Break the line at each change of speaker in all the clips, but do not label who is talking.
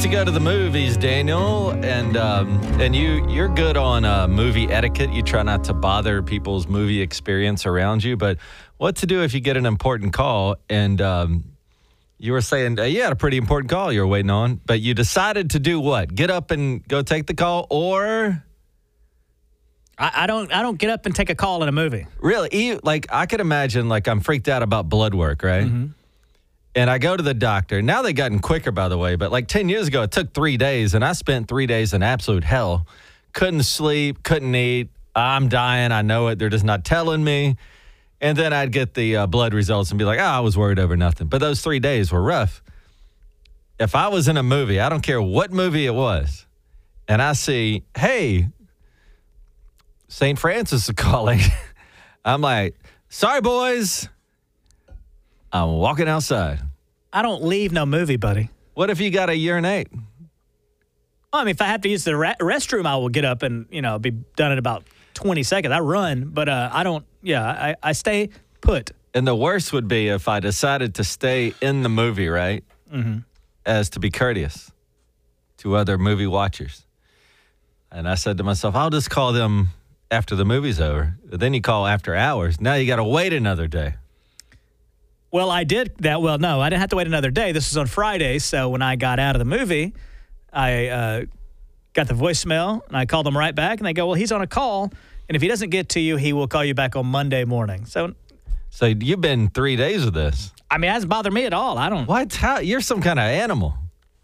To go to the movies, Daniel, and you're good on movie etiquette. You try not to bother people's movie experience around you, but what to do if you get an important call and you were saying you had a pretty important call you were waiting on, but you decided to do what? Get up and go take the call, or
I don't get up and take a call in a movie.
really? Like I could imagine, like I'm freaked out about blood work, right? Mm-hmm. And I go to the doctor. Now they've gotten quicker, by the way. But like 10 years ago, it took 3 days. And I spent 3 days in absolute hell. Couldn't sleep, couldn't eat. I'm dying. I know it. They're just not telling me. And then I'd get the blood results and be like, I was worried over nothing. But those 3 days were rough. If I was in a movie, I don't care what movie it was, and I see, hey, St. Francis is calling. I'm like, sorry, boys. I'm walking outside.
I don't leave no movie, buddy.
What if you got to urinate?
Well, I mean, if I have to use the restroom, I will get up and, be done in about 20 seconds. I run, but I don't, I stay put.
And the worst would be if I decided to stay in the movie, right? Mm-hmm. As to be courteous to other movie watchers. And I said to myself, I'll just call them after the movie's over. But then you call after hours. Now you got to wait another day.
Well, I did that. Well, no, I didn't have to wait another day. This was on Friday, so when I got out of the movie, I got the voicemail, and I called them right back, and they go, well, he's on a call, and if he doesn't get to you, he will call you back on Monday morning. So
you've been 3 days of this.
I mean, it hasn't bothered me at all. I don't.
What? How? You're some kind of animal.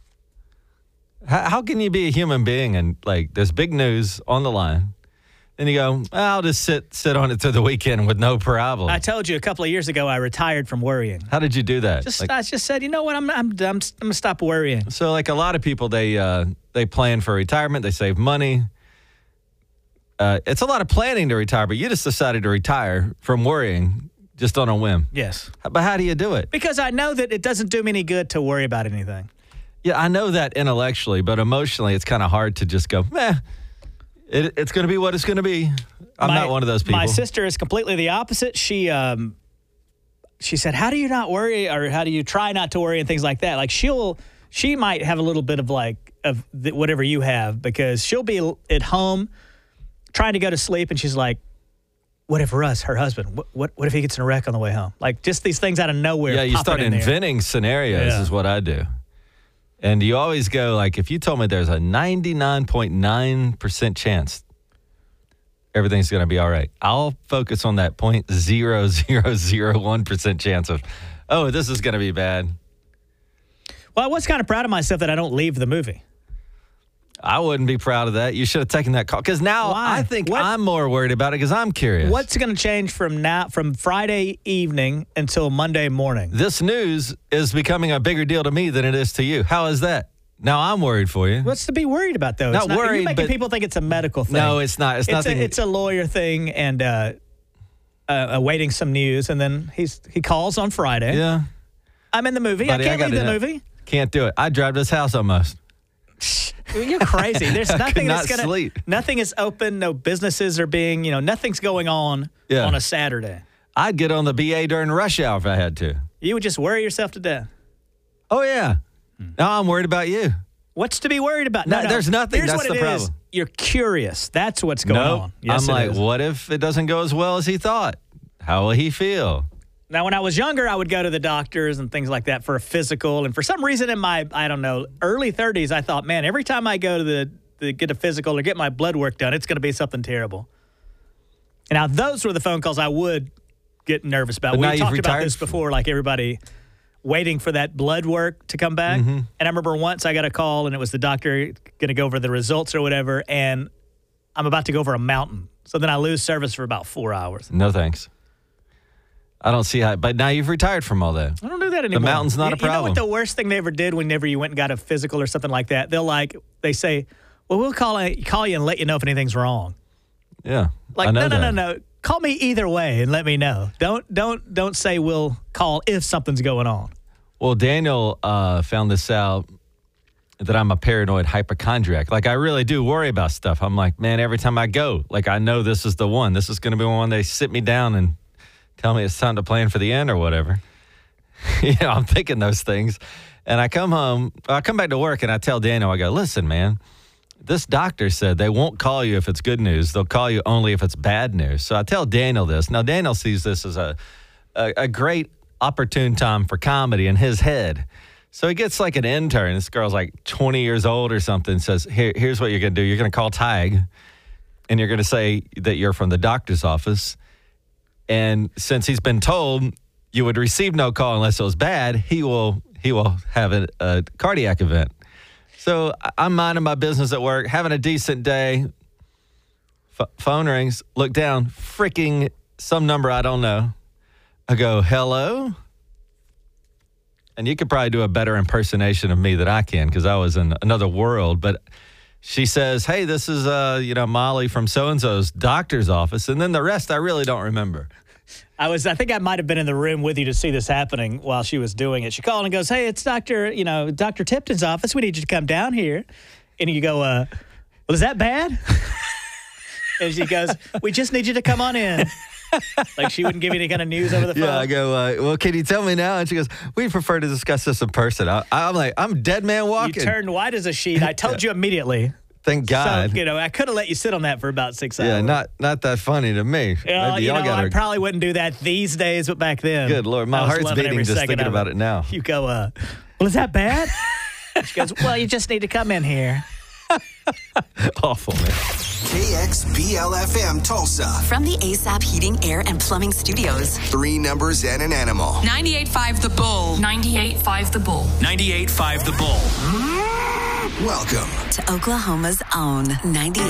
How can you be a human being and, like, there's big news on the line, and you go, I'll just sit on it through the weekend with no problem.
I told you a couple of years ago I retired from worrying.
How did you do that?
I just said, you know what, I'm going to stop worrying.
So, like a lot of people, they plan for retirement. They save money. It's a lot of planning to retire, but you just decided to retire from worrying just on a whim.
Yes.
But how do you do it?
Because I know that it doesn't do me any good to worry about anything.
Yeah, I know that intellectually, but emotionally it's kind of hard to just go, it's going to be what it's going to be. I'm not one of those people.
My sister is completely the opposite. She said, how do you not worry, or how do you try not to worry and things like that? Like she might have a little bit of whatever you have, because she'll be at home trying to go to sleep, and she's like, what if Russ, her husband, what if he gets in a wreck on the way home? Like just these things out of nowhere.
Yeah, you start inventing scenarios is what I do. And you always go, like, if you told me there's a 99.9% chance everything's going to be all right, I'll focus on that 0.0001% chance of, this is going to be bad.
Well, I was kind of proud of myself that I don't leave the movie.
I wouldn't be proud of that. You should have taken that call. Because now I think I'm more worried about it because I'm curious.
What's going to change from Friday evening until Monday morning?
This news is becoming a bigger deal to me than it is to you. How is that? Now I'm worried for you.
What's to be worried about, though?
Not worried,
you're making people think it's a medical thing.
No, it's not. It's nothing.
It's a lawyer thing, and awaiting some news, and then he calls on Friday.
Yeah.
I'm in the movie.
Buddy,
I can't leave the movie.
Can't do it. I drive this house almost.
You're crazy. There's nothing that's going to
sleep.
Nothing is open. No businesses are being, nothing's going on a Saturday.
I'd get on the BA during rush hour if I had to.
You would just worry yourself to death.
Oh, yeah. Now I'm worried about you.
What's to be worried about?
No, there's nothing.
Here's
That's
what
the problem.
Is. You're curious. That's what's going on. Yes,
I'm like, what if it doesn't go as well as he thought? How will he feel?
Now, when I was younger, I would go to the doctors and things like that for a physical. And for some reason in my, early 30s, I thought, man, every time I go to get a physical or get my blood work done, it's going to be something terrible. And now those were the phone calls I would get nervous about.
But
we talked about this before, like everybody waiting for that blood work to come back. Mm-hmm. And I remember once I got a call, and it was the doctor going to go over the results or whatever, and I'm about to go over a mountain. So then I lose service for about 4 hours.
No thanks. I don't see how, but now you've retired from all that.
I don't do that anymore.
The mountain's not a problem.
You know what the worst thing they ever did whenever you went and got a physical or something like that? They say, well, we'll call you and let you know if anything's wrong.
Yeah.
Like, no. Call me either way and let me know. Don't say we'll call if something's going on.
Well, Daniel found this out, that I'm a paranoid hypochondriac. Like, I really do worry about stuff. I'm like, man, every time I go, like, I know this is the one. This is going to be one they sit me down and tell me it's time to plan for the end or whatever. I'm thinking those things. And I come home, I come back to work, and I tell Daniel, I go, listen, man, this doctor said they won't call you if it's good news. They'll call you only if it's bad news. So I tell Daniel this. Now, Daniel sees this as a great opportune time for comedy in his head. So he gets like an intern. This girl's like 20 years old or something, says, here's what you're going to do. You're going to call Tig, and you're going to say that you're from the doctor's office. And since he's been told you would receive no call unless it was bad, he will have a cardiac event. So I'm minding my business at work, having a decent day. Phone rings, look down, freaking some number I don't know. I go, hello? And you could probably do a better impersonation of me than I can because I was in another world. But she says, hey, this is, Molly from so-and-so's doctor's office. And then the rest I really don't remember.
I think I might have been in the room with you to see this happening while she was doing it. She called and goes, hey, it's Dr. Tipton's office. We need you to come down here. And you go, well, is that bad? And she goes, we just need you to come on in. Like she wouldn't give you any kind of news over the phone.
Yeah, I go, well, can you tell me now? And she goes, we'd prefer to discuss this in person. I'm like, I'm dead man walking.
You turned white as a sheet. I told you immediately.
Thank God.
So, I could have let you sit on that for about 6 hours.
Yeah, not that funny to me.
Maybe I probably wouldn't do that these days, but back then.
Good Lord, my heart's beating just thinking about it now.
You go, well, is that bad? She goes, well, you just need to come in here.
Awful, man.
KXBL-FM Tulsa.
From the ASAP Heating, Air, and Plumbing Studios.
3 numbers and an animal.
98.5 The Bull. 98.5 The Bull.
98.5 The Bull.
Welcome
To Oklahoma's own 98.